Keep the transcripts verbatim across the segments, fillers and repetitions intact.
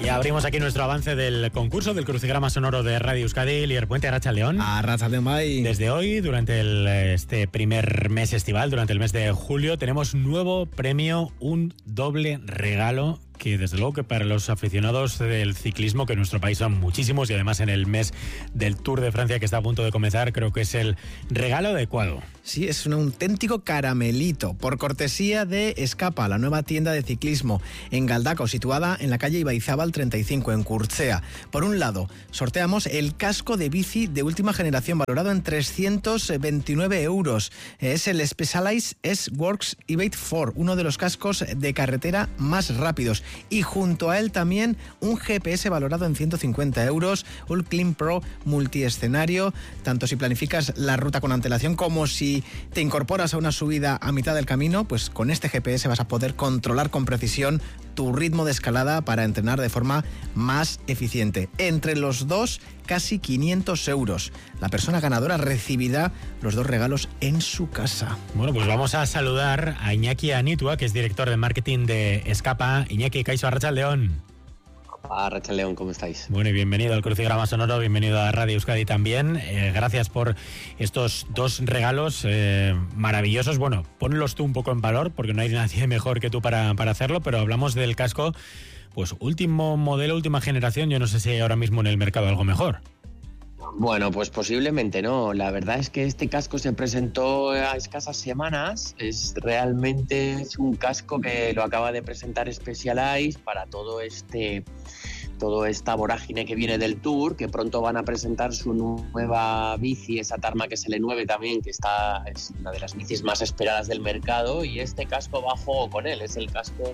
Y abrimos aquí nuestro avance del concurso del crucigrama sonoro de Radio Euskadi. Lier Puente, Arratsaldeon. Arratsaldeon, bai. Desde hoy, durante el, este primer mes estival, durante el mes de julio, tenemos nuevo premio, un doble regalo que desde luego que para los aficionados del ciclismo, que en nuestro país son muchísimos, y además en el mes del Tour de Francia que está a punto de comenzar, creo que es el regalo adecuado. Sí, es un auténtico caramelito, por cortesía de Escapa, la nueva tienda de ciclismo en Galdakao, situada en la calle Ibaizábal treinta y cinco, en Kurtzea. Por un lado, sorteamos el casco de bici de última generación, valorado en trescientos veintinueve euros. Es el Specialized S-Works Evade cuatro, uno de los cascos de carretera más rápidos. Y junto a él también un G P S valorado en ciento cincuenta euros, un Clean Pro multiescenario, tanto si planificas la ruta con antelación como si te incorporas a una subida a mitad del camino, pues con este G P S vas a poder controlar con precisión tu ritmo de escalada para entrenar de forma más eficiente. Entre los dos, casi quinientos euros. La persona ganadora recibirá los dos regalos en su casa. Bueno, pues vamos a saludar a Iñaki Anitua, que es director de marketing de Escapa. Iñaki, Kaixo, Arratsaldeon. Arratsaldeon, ¿cómo estáis? Bueno, y bienvenido al crucigrama sonoro, bienvenido a Radio Euskadi también. Eh, gracias por estos dos regalos eh, maravillosos. Bueno, ponlos tú un poco en valor, porque no hay nadie mejor que tú para, para hacerlo, pero hablamos del casco, pues último modelo, última generación. Yo no sé si hay ahora mismo en el mercado algo mejor. Bueno, pues posiblemente no. La verdad es que este casco se presentó a escasas semanas. Es realmente es un casco que lo acaba de presentar Specialized para todo este todo esta vorágine que viene del Tour, que pronto van a presentar su nueva bici, esa Tarmac S L nueve también, que está es una de las bicis más esperadas del mercado, y este casco va a juego con él. Es el casco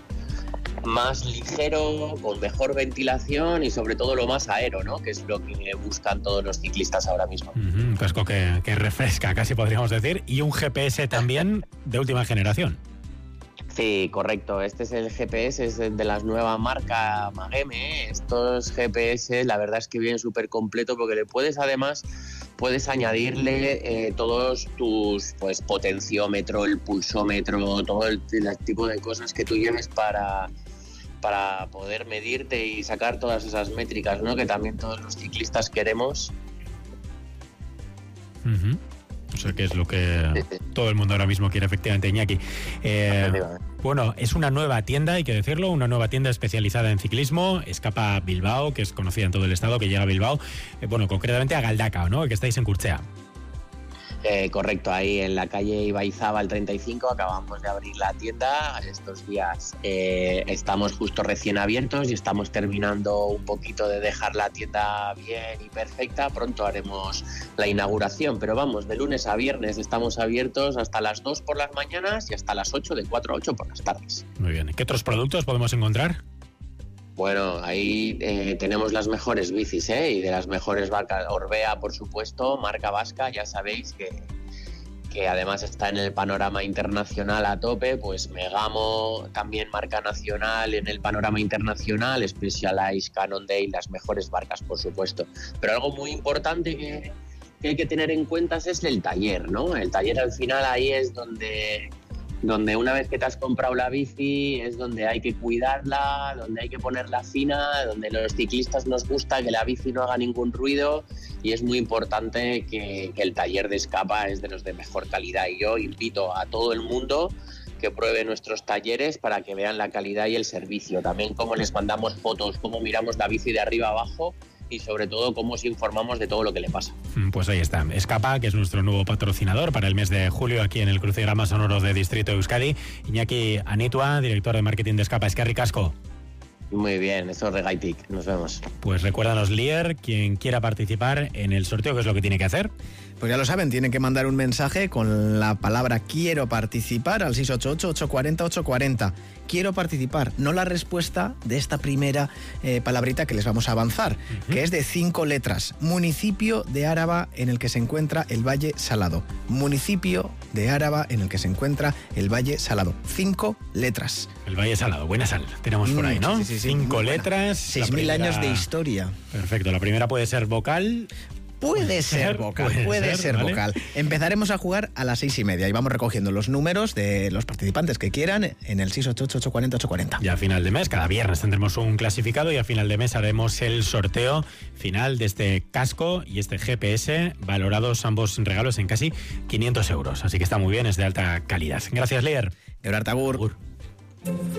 más ligero, con mejor ventilación y sobre todo lo más aero, ¿no? Que es lo que buscan todos los ciclistas ahora mismo. Uh-huh, un casco que, que refresca, casi podríamos decir, y un G P S también de última generación. Sí, correcto. Este es el G P S, es de la nueva marca Mageme. Estos G P S, la verdad es que vienen súper completo, porque le puedes además puedes añadirle eh, todos tus pues potenciómetro, el pulsómetro, todo el, el tipo de cosas que tú lleves para para poder medirte y sacar todas esas métricas, ¿no? Que también todos los ciclistas queremos. Uh-huh. O sea, que es lo que todo el mundo ahora mismo quiere, efectivamente, Iñaki. Eh, bueno, es una nueva tienda, hay que decirlo, una nueva tienda especializada en ciclismo, Escapa Bilbao, que es conocida en todo el estado, que llega a Bilbao, eh, bueno, concretamente a Galdakao, ¿no? Que estáis en Kurtzea. Eh, correcto, ahí en la calle Ibaizábal treinta y cinco acabamos de abrir la tienda estos días. Eh, estamos justo recién abiertos y estamos terminando un poquito de dejar la tienda bien y perfecta. Pronto haremos la inauguración, pero vamos, de lunes a viernes estamos abiertos hasta las dos por las mañanas y hasta las ocho, de cuatro a ocho por las tardes. Muy bien. ¿Qué otros productos podemos encontrar? Bueno, ahí eh, tenemos las mejores bicis, ¿eh? Y de las mejores marcas. Orbea, por supuesto, marca vasca, ya sabéis que, que además está en el panorama internacional a tope. Pues Megamo, también marca nacional en el panorama internacional, Specialized, Cannondale, las mejores marcas, por supuesto. Pero algo muy importante que, que hay que tener en cuenta es el taller, ¿no? El taller al final ahí es donde... donde una vez que te has comprado la bici es donde hay que cuidarla, donde hay que ponerla fina, donde los ciclistas nos gusta que la bici no haga ningún ruido, y es muy importante que, que el taller de Escapa es de los de mejor calidad, y yo invito a todo el mundo que pruebe nuestros talleres para que vean la calidad y el servicio, también cómo les mandamos fotos, cómo miramos la bici de arriba abajo, y sobre todo cómo os informamos de todo lo que le pasa. Pues ahí está, Escapa, que es nuestro nuevo patrocinador para el mes de julio aquí en el crucigrama sonoro de Distrito Euskadi. Iñaki Anitua, director de marketing de Escapa. Eskerrik asko. Muy bien, eso es regaitik, nos vemos. Pues recuérdanos, Lier, quien quiera participar en el sorteo, ¿qué es lo que tiene que hacer? Pues ya lo saben, tienen que mandar un mensaje con la palabra quiero participar al seis ocho ocho, ocho cuatro cero, ocho cuatro cero. Quiero participar, no la respuesta de esta primera eh, palabrita que les vamos a avanzar, uh-huh. que es de cinco letras. Municipio de Áraba en el que se encuentra el Valle Salado. Municipio de Áraba en el que se encuentra el Valle Salado. Cinco letras. El Valle Salado, buena sal tenemos por ahí, ¿no? Sí, sí, sí, Cinco muy letras. Seis mil primera... años de historia. Perfecto, la primera puede ser vocal. Puede ser vocal, puede, puede ser, ser ¿vale? vocal. Empezaremos a jugar a las seis y media y vamos recogiendo los números de los participantes que quieran en el seis ocho ocho, ocho cuarenta, ocho cuarenta. Y a final de mes, cada viernes tendremos un clasificado y a final de mes haremos el sorteo final de este casco y este G P S, valorados ambos regalos en casi quinientos euros. Así que está muy bien, es de alta calidad. Gracias, Lier. Gerard Tagur.